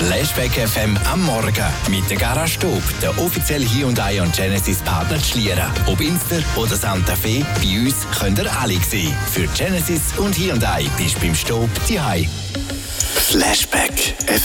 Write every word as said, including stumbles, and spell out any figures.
Flashback F M am Morgen mit der Garage Stub, der offizielle Hyundai und Genesis Partner Schlieren. Ob Inster oder Santa Fe, bei uns könnt ihr alle sehen. Für Genesis und Hyundai bist du beim Stub die Flashback F M.